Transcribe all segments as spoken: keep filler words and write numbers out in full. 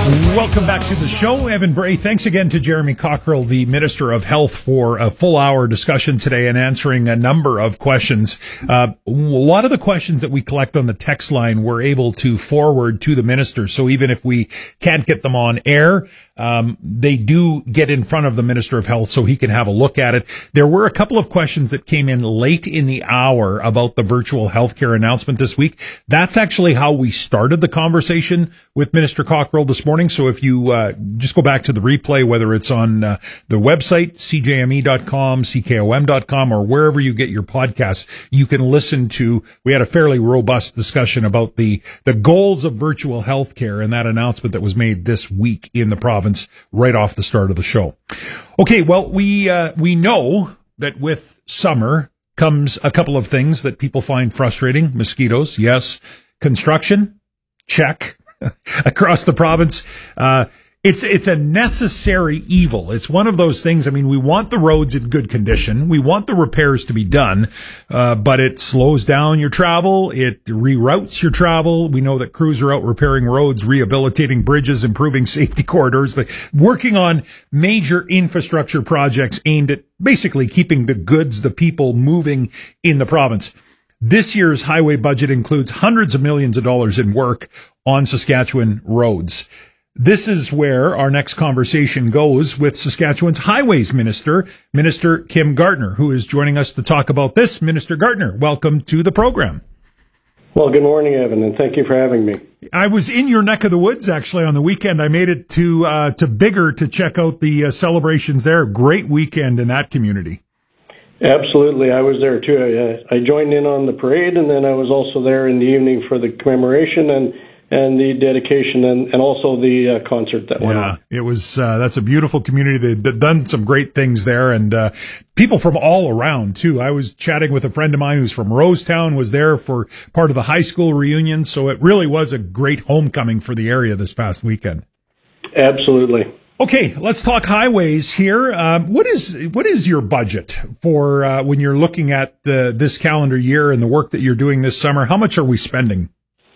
Welcome back to the show. Evan Bray, thanks again to Jeremy Cockrell, the Minister of Health, for a full hour discussion today and answering a number of questions. Uh, a lot of the questions that we collect on the text line we're able to forward to the Minister. So even if we can't get them on air, um, they do get in front of the Minister of Health so he can have a look at it. There were a couple of questions that came in late in the hour about the virtual healthcare announcement this week. That's actually how we started the conversation with Minister Cockrell this morning. So if you uh, just go back to the replay, whether it's on uh, the website, c j m e dot com, c k o m dot com, or wherever you get your podcasts, you can listen to, we had a fairly robust discussion about the, the goals of virtual healthcare and that announcement that was made this week in the province right off the start of the show. Okay, well, we uh, we know that with summer comes a couple of things that people find frustrating. Mosquitoes, yes. Construction, check. Across the province, uh, it's it's a necessary evil. It's one of those things. I mean, we want the roads in good condition. We want the repairs to be done, uh, but it slows down your travel. It reroutes your travel. We know that crews are out repairing roads, rehabilitating bridges, improving safety corridors, like working on major infrastructure projects aimed at basically keeping the goods, the people moving in the province. This year's highway budget includes hundreds of millions of dollars in work on Saskatchewan roads. This is where our next conversation goes with Saskatchewan's Highways Minister, Minister Kim Gartner, who is joining us to talk about this. Minister Gartner, welcome to the program. Well, good morning, Evan, and thank you for having me. I was in your neck of the woods, actually, on the weekend. I made it to uh, to Biggar to check out the uh, celebrations there. Great weekend in that community. Absolutely. I was there, too. I, I joined in on the parade, and then I was also there in the evening for the commemoration and, and the dedication and, and also the uh, concert that went yeah, on. It was, uh, that's a beautiful community. They've done some great things there, and uh, people from all around, too. I was chatting with a friend of mine who's from Rosetown, was there for part of the high school reunion, so it really was a great homecoming for the area this past weekend. Absolutely. Okay, let's talk highways here. Um, what is what is your budget for uh, when you're looking at uh, this calendar year and the work that you're doing this summer? How much are we spending?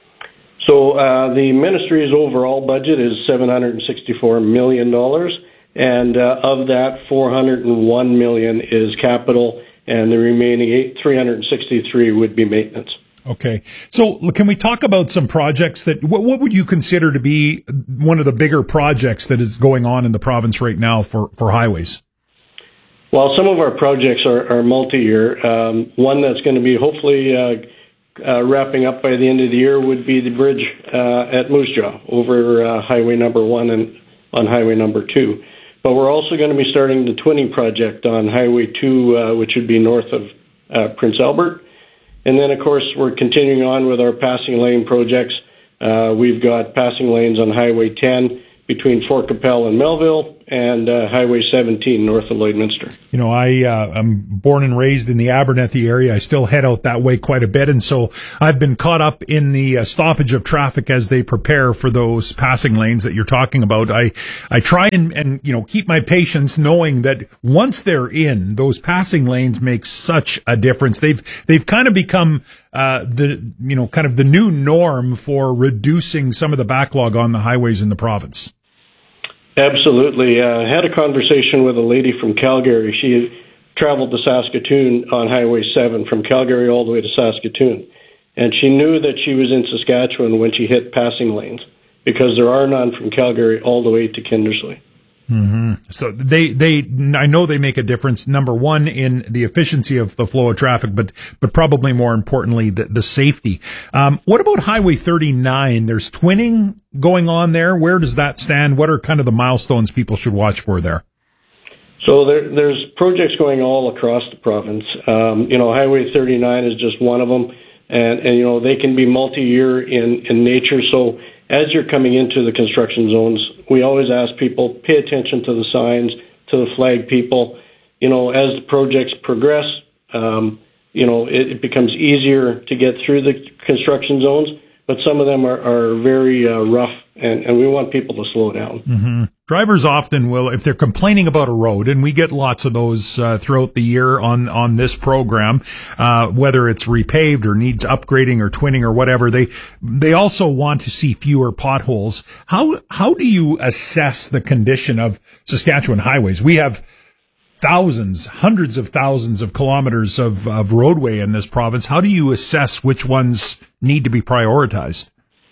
So uh, the ministry's overall budget is seven hundred sixty-four million dollars, and uh, of that, four hundred one million dollars is capital, and the remaining three hundred sixty-three would be maintenance. Okay. So can we talk about some projects that, what, what would you consider to be one of the bigger projects that is going on in the province right now for, for highways? Well, some of our projects are, are multi-year. Um, one that's going to be hopefully uh, uh, wrapping up by the end of the year would be the bridge uh, at Moose Jaw over uh, Highway number one and on Highway number two. But we're also going to be starting the twinning project on Highway two, uh, which would be north of uh, Prince Albert. And then, of course, we're continuing on with our passing lane projects. Uh, we've got passing lanes on Highway ten between Fort Capel and Melville, and uh, Highway seventeen north of Lloydminster. You know, I, uh, I'm born and raised in the Abernethy area. I still head out that way quite a bit. And so I've been caught up in the uh, stoppage of traffic as they prepare for those passing lanes that you're talking about. I, I try and, and, you know, keep my patience knowing that once they're in, those passing lanes make such a difference. They've, they've kind of become, uh, the, you know, kind of the new norm for reducing some of the backlog on the highways in the province. Absolutely. I uh, had a conversation with a lady from Calgary. She traveled to Saskatoon on Highway seven from Calgary all the way to Saskatoon. And she knew that she was in Saskatchewan when she hit passing lanes because there are none from Calgary all the way to Kindersley. Mm-hmm. So they, they, I know they make a difference, number one, in the efficiency of the flow of traffic, but, but probably more importantly, the, the safety. Um, what about Highway thirty-nine? There's twinning going on there. Where does that stand? What are kind of the milestones people should watch for there? So there, there's projects going all across the province. Um, you know, Highway thirty-nine is just one of them. And, and you know, they can be multi-year in, in nature. So as you're coming into the construction zones, we always ask people, pay attention to the signs, to the flag people. You know, as the projects progress, um, you know, it, it becomes easier to get through the construction zones, but some of them are, are very uh, rough and, and we want people to slow down. Mm-hmm. Drivers often will, if they're complaining about a road, and we get lots of those uh, throughout the year on on this program, uh, whether it's repaved or needs upgrading or twinning or whatever, they they also want to see fewer potholes. How how do you assess the condition of Saskatchewan highways? We have thousands, hundreds of thousands of kilometers of, of roadway in this province. How do you assess which ones need to be prioritized?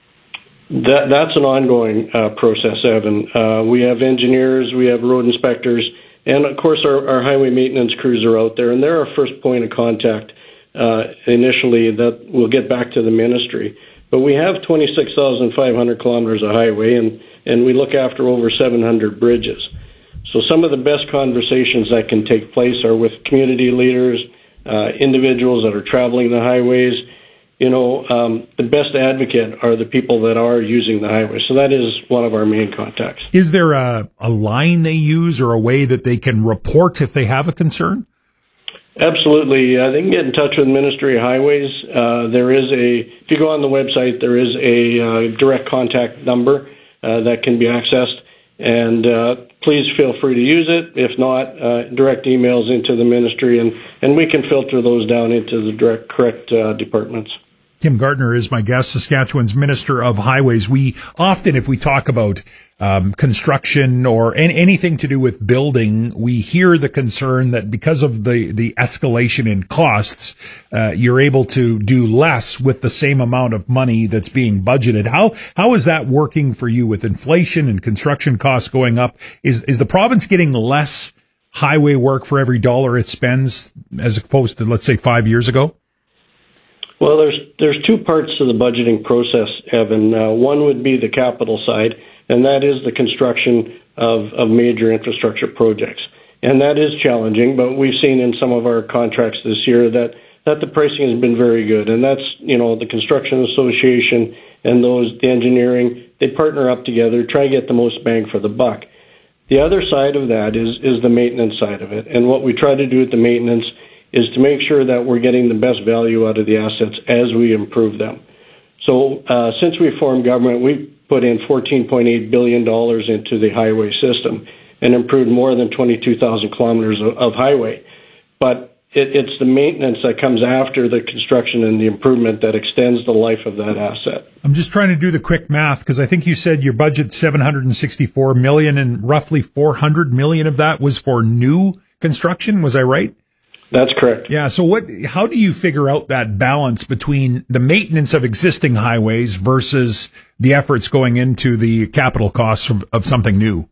That, that's an ongoing uh, process, Evan. Uh, we have engineers, we have road inspectors, and of course our, our highway maintenance crews are out there, and they're our first point of contact uh, initially that will get back to the ministry. But we have twenty-six thousand five hundred kilometers of highway, and, and we look after over seven hundred bridges. So some of the best conversations that can take place are with community leaders, uh, individuals that are traveling the highways. You know, um, the best advocate are the people that are using the highway. So that is one of our main contacts. Is there a, a line they use or a way that they can report if they have a concern? Absolutely. Uh, they can get in touch with Ministry of Highways. Uh, there is a, if you go on the website, there is a uh, direct contact number uh, that can be accessed. And uh, please feel free to use it. If not, uh, direct emails into the ministry, and, and we can filter those down into the direct correct uh, departments. Kim Gardner is my guest, Saskatchewan's Minister of Highways. We often, if we talk about um, construction or any, anything to do with building, we hear the concern that because of the, the escalation in costs, uh, you're able to do less with the same amount of money that's being budgeted. How how is that working for you with inflation and construction costs going up? Is is the province getting less highway work for every dollar it spends as opposed to, let's say, five years ago? Well, there's there's two parts to the budgeting process, Evan. Uh, one would be the capital side, and that is the construction of, of major infrastructure projects. And that is challenging, but we've seen in some of our contracts this year that, that the pricing has been very good. And that's, you know, the Construction Association and those, the engineering, they partner up together, try to get the most bang for the buck. The other side of that is, is the maintenance side of it. And what we try to do with the maintenance is to make sure that we're getting the best value out of the assets as we improve them. So uh, since we formed government, we put in fourteen point eight billion dollars into the highway system and improved more than twenty-two thousand kilometers of, of highway. But it, it's the maintenance that comes after the construction and the improvement that extends the life of that asset. I'm just trying to do the quick math because I think you said your budget's seven hundred sixty-four million dollars and roughly four hundred million dollars of that was for new construction. Was I right? That's correct. Yeah. So what, how do you figure out that balance between the maintenance of existing highways versus the efforts going into the capital costs of, of something new?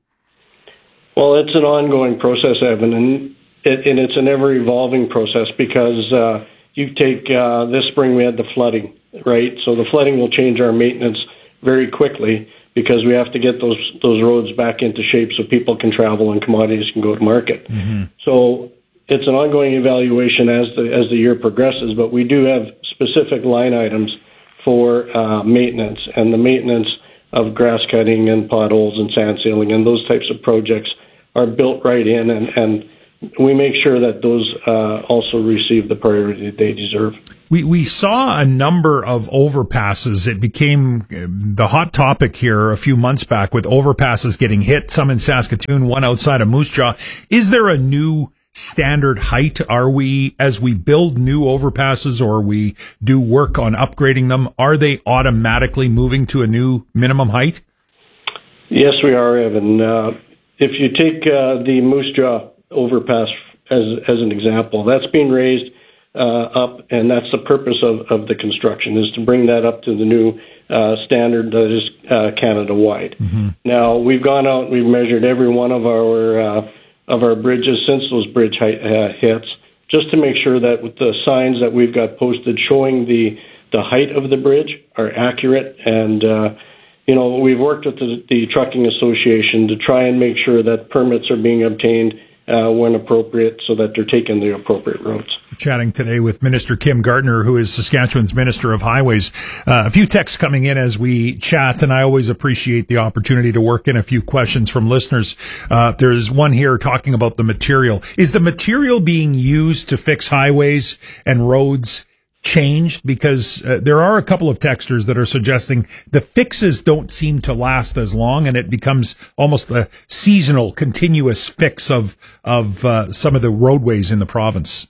Well, it's an ongoing process, Evan, and, it, and it's an ever-evolving process because uh, you take, uh, this spring we had the flooding, right? So the flooding will change our maintenance very quickly because we have to get those, those roads back into shape so people can travel and commodities can go to market. Mm-hmm. So it's an ongoing evaluation as the as the year progresses, but we do have specific line items for uh, maintenance, and the maintenance of grass cutting and potholes and sand sealing and those types of projects are built right in, and, and we make sure that those uh, also receive the priority they deserve. We we saw a number of overpasses. It became the hot topic here a few months back with overpasses getting hit, some in Saskatoon, one outside of Moose Jaw. Is there a new standard height? Are we, as we build new overpasses or we do work on upgrading them, are they automatically moving to a new minimum height? Yes, we are, Evan. Uh, if you take uh, the Moose Jaw overpass as as an example, that's being raised uh, up, and that's the purpose of, of the construction, is to bring that up to the new uh, standard that is uh, Canada-wide. Mm-hmm. Now, we've gone out, we've measured every one of our uh, of our bridges since those bridge height, uh, hits, just to make sure that with the signs that we've got posted showing the, the height of the bridge are accurate. And, uh, you know, we've worked with the, the Trucking Association to try and make sure that permits are being obtained uh, when appropriate so that they're taking the appropriate roads. Chatting today with Minister Kim Gardner, who is Saskatchewan's Minister of Highways. Uh, a few texts coming in as we chat, and I always appreciate the opportunity to work in a few questions from listeners. Uh, there's one here talking about the material. Is the material being used to fix highways and roads changed? Because uh, there are a couple of texters that are suggesting the fixes don't seem to last as long, and it becomes almost a seasonal, continuous fix of of uh, some of the roadways in the province.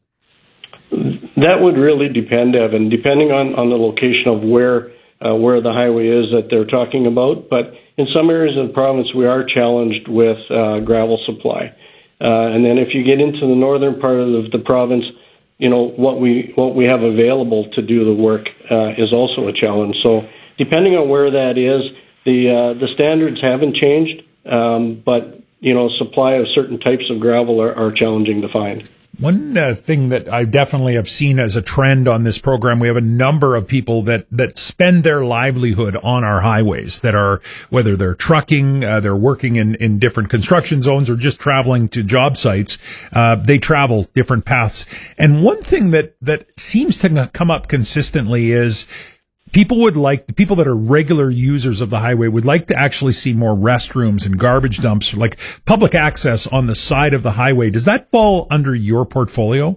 That would really depend, Evan, depending on, on the location of where uh, where the highway is that they're talking about. But in some areas of the province, we are challenged with uh, gravel supply. Uh, and then if you get into the northern part of the province, you know, what we what we have available to do the work uh, is also a challenge. So depending on where that is, the uh, the standards haven't changed, um, but, you know, supply of certain types of gravel are, are challenging to find. One uh, thing that I definitely have seen as a trend on this program, we have a number of people that, that spend their livelihood on our highways that are, whether they're trucking, uh, they're working in, in different construction zones or just traveling to job sites. Uh, they travel different paths. And one thing that, that seems to come up consistently is people would like, the people that are regular users of the highway would like to actually see more restrooms and garbage dumps, like public access on the side of the highway. Does that fall under your portfolio?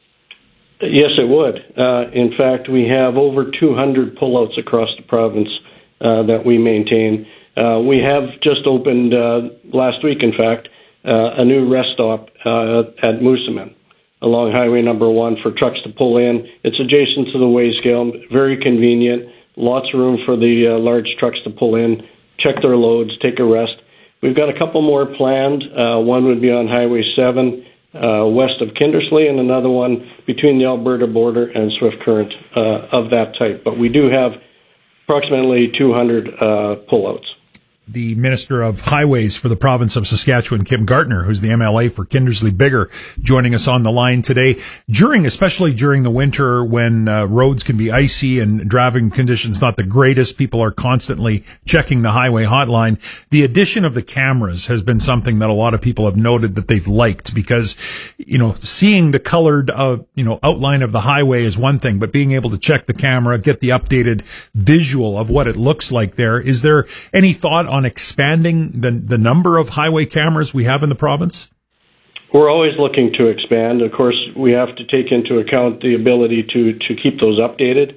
Yes, it would. Uh, in fact, we have over two hundred pullouts across the province uh, that we maintain. Uh, we have just opened uh, last week, in fact, uh, a new rest stop uh, at Moosomin along Highway Number One for trucks to pull in. It's adjacent to the weigh scale, very convenient, lots of room for the uh, large trucks to pull in, check their loads, take a rest. We've got a couple more planned. Uh, one would be on Highway seven uh, west of Kindersley, and another one between the Alberta border and Swift Current uh, of that type. But we do have approximately two hundred uh, pullouts. The Minister of Highways for the province of Saskatchewan, Kim Gartner, who's the M L A for Kindersley Bigger, joining us on the line today. During, especially during the winter when uh, roads can be icy and driving conditions not the greatest, people are constantly checking the highway hotline. The addition of the cameras has been something that a lot of people have noted that they've liked because, you know, seeing the colored, uh, you know, outline of the highway is one thing, but being able to check the camera, get the updated visual of what it looks like there. Is there any thought on expanding the the number of highway cameras we have in the province? We're always looking to expand. Of course, we have to take into account the ability to, to keep those updated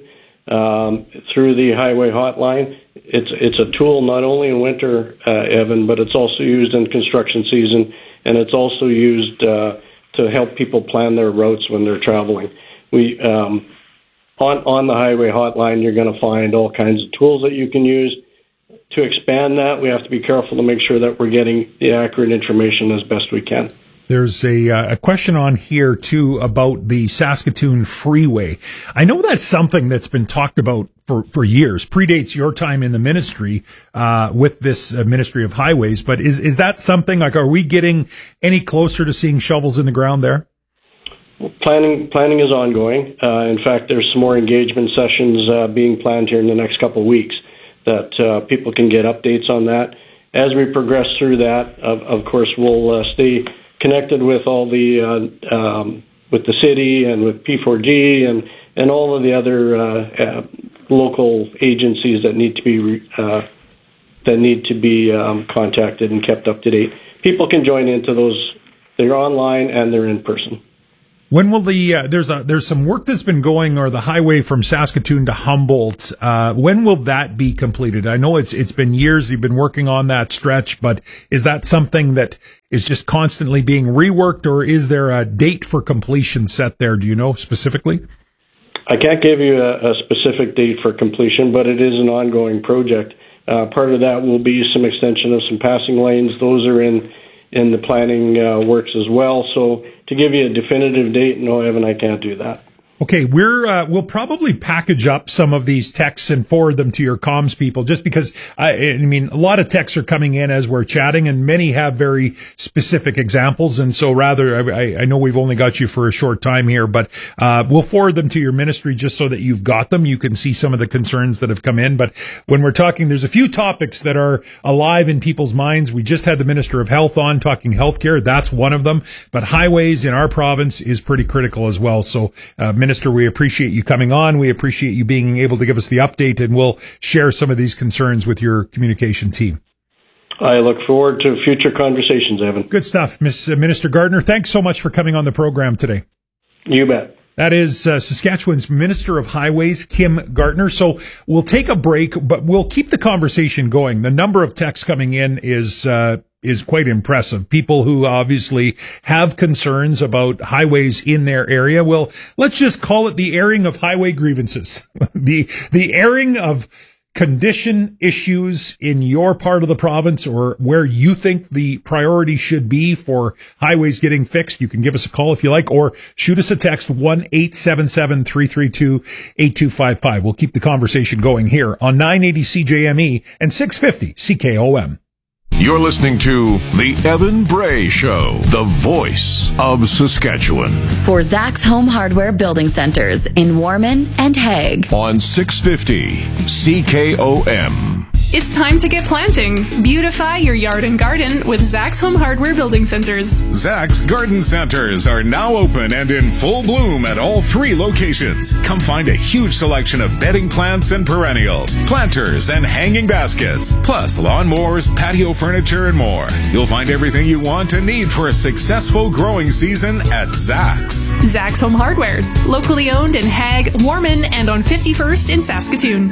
um, through the highway hotline. It's it's a tool not only in winter, uh, Evan, but it's also used in construction season, and it's also used uh, to help people plan their routes when they're traveling. We um, on on the highway hotline, you're going to find all kinds of tools that you can use. To expand that, we have to be careful to make sure that we're getting the accurate information as best we can. There's a, uh, a question on here, too, about the Saskatoon Freeway. I know that's something that's been talked about for, for years, predates your time in the ministry uh, with this uh, Ministry of Highways. But is, is that something, like, are we getting any closer to seeing shovels in the ground there? Well, planning planning is ongoing. Uh, in fact, there's some more engagement sessions uh, being planned here in the next couple of weeks that uh, people can get updates on that. As we progress through that, of, of course, we'll uh, stay connected with all the uh, um, with the city and with P four G and, and all of the other uh, uh, local agencies that need to be uh, that need to be um, contacted and kept up to date. People can join into those. They're online and they're in person. When will the uh, there's a there's some work that's been going, or the highway from Saskatoon to Humboldt? Uh, when will that be completed? I know it's it's been years you've been working on that stretch, but is that something that is just constantly being reworked, or is there a date for completion set there? Do you know specifically? I can't give you a, a specific date for completion, but it is an ongoing project. Uh, part of that will be some extension of some passing lanes. Those are in in the planning uh, works as well. So to give you a definitive date, no, Evan, I can't do that. Okay, we're uh, we'll probably package up some of these texts and forward them to your comms people, just because I, I mean a lot of texts are coming in as we're chatting, and many have very specific examples. And so, rather, I, I know we've only got you for a short time here, but uh, we'll forward them to your ministry just so that you've got them. You can see some of the concerns that have come in. But when we're talking, there's a few topics that are alive in people's minds. We just had the Minister of Health on talking healthcare. That's one of them. But highways in our province is pretty critical as well. So, uh, Minister, we appreciate you coming on. We appreciate you being able to give us the update, and we'll share some of these concerns with your communication team. I look forward to future conversations, Evan. Good stuff. Miss Minister Gartner, thanks so much for coming on the program today. You bet. That is uh, Saskatchewan's Minister of Highways, Kim Gartner. So we'll take a break, but we'll keep the conversation going. The number of texts coming in is uh, is quite impressive. People who obviously have concerns about highways in their area. Well, let's just call it the airing of highway grievances. the the airing of condition issues in your part of the province, or where you think the priority should be for highways getting fixed. You can give us a call if you like, or shoot us a text, one eight seven seven, three three two, eight two five five. We'll keep the conversation going here on nine eighty C J M E and six fifty C K O M. You're listening to The Evan Bray Show, the voice of Saskatchewan. For Zach's Home Hardware Building Centers in Warman and Hague. On six fifty C K O M. It's time to get planting. Beautify your yard and garden with Zach's Home Hardware Building Centers. Zach's Garden Centers are now open and in full bloom at all three locations. Come find a huge selection of bedding plants and perennials, planters and hanging baskets, plus lawnmowers, patio furniture, and more. You'll find everything you want and need for a successful growing season at Zach's. Zach's Home Hardware, locally owned in Hague, Warman, and on fifty-first in Saskatoon.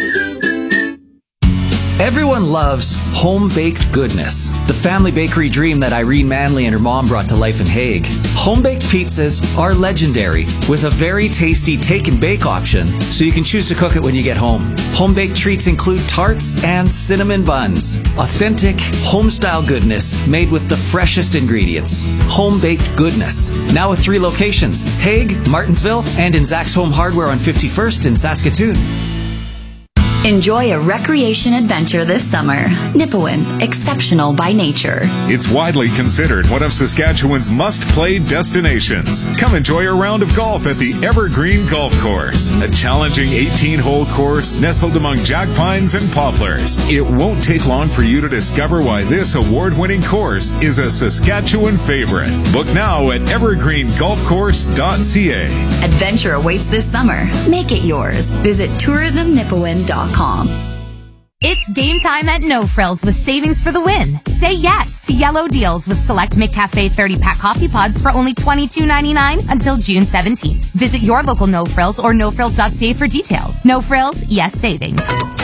Everyone loves home-baked goodness, the family bakery dream that Irene Manley and her mom brought to life in Hague. Home-baked pizzas are legendary, with a very tasty take-and-bake option, so you can choose to cook it when you get home. Home-baked treats include tarts and cinnamon buns. Authentic, home-style goodness made with the freshest ingredients. Home-baked goodness. Now with three locations, Hague, Martensville, and in Zach's Home Hardware on fifty-first in Saskatoon. Enjoy a recreation adventure this summer. Nipawin, exceptional by nature. It's widely considered one of Saskatchewan's must-play destinations. Come enjoy a round of golf at the Evergreen Golf Course, a challenging eighteen-hole course nestled among jack pines and poplars. It won't take long for you to discover why this award-winning course is a Saskatchewan favorite. Book now at evergreen golf course dot c a. Adventure awaits this summer. Make it yours. Visit tourism nipawin dot com. It's game time at No Frills with savings for the win. Say yes to yellow deals with select McCafe thirty-pack coffee pods for only twenty-two ninety-nine until June seventeenth. Visit your local No Frills or no frills dot c a for details. No Frills, yes savings.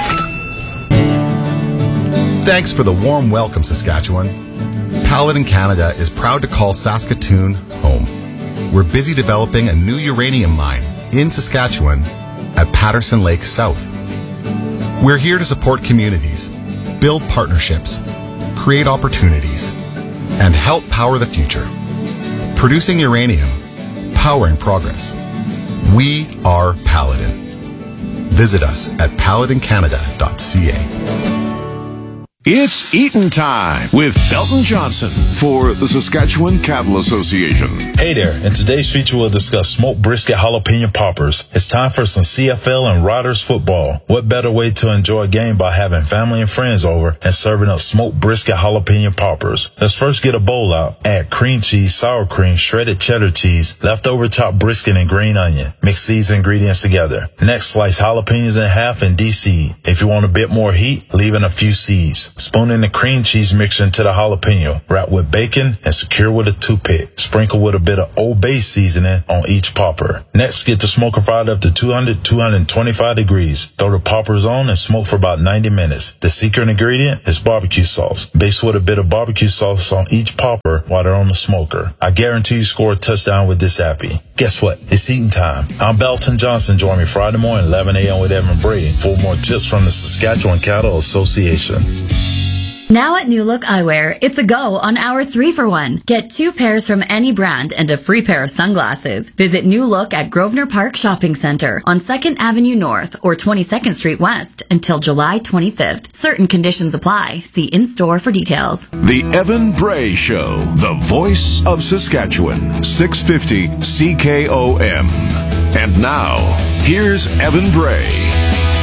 Thanks for the warm welcome, Saskatchewan. Paladin Canada is proud to call Saskatoon home. We're busy developing a new uranium mine in Saskatchewan at Patterson Lake South. We're here to support communities, build partnerships, create opportunities, and help power the future. Producing uranium, powering progress. We are Paladin. Visit us at paladin canada dot c a. It's eatin' time with Belton Johnson for the Saskatchewan Cattle Association. Hey there, in today's feature we'll discuss smoked brisket jalapeno poppers. It's time for some C F L and Riders football. What better way to enjoy a game by having family and friends over and serving up smoked brisket jalapeno poppers? Let's first get a bowl out. Add cream cheese, sour cream, shredded cheddar cheese, leftover chopped brisket, and green onion. Mix these ingredients together. Next, slice jalapenos in half and de-seed. If you want a bit more heat, leave in a few seeds. Spoon in the cream cheese mixture into the jalapeno. Wrap with bacon and secure with a toothpick. Sprinkle with a bit of Old Bay seasoning on each popper. Next, get the smoker fired up to two hundred, two twenty-five degrees. Throw the poppers on and smoke for about ninety minutes. The secret ingredient is barbecue sauce. Baste with a bit of barbecue sauce on each popper while they're on the smoker. I guarantee you score a touchdown with this appy. Guess what? It's eating time. I'm Belton Johnson. Join me Friday morning, eleven a.m. with Evan Bray for more tips from the Saskatchewan Cattle Association. Now at New Look Eyewear, it's a go on our three for one. Get two pairs from any brand and a free pair of sunglasses. Visit New Look at Grosvenor Park Shopping Centre on second Avenue North or twenty-second Street West until July twenty-fifth. Certain conditions apply. See in-store for details. The Evan Bray Show, the voice of Saskatchewan, six fifty C K O M. And now, here's Evan Bray.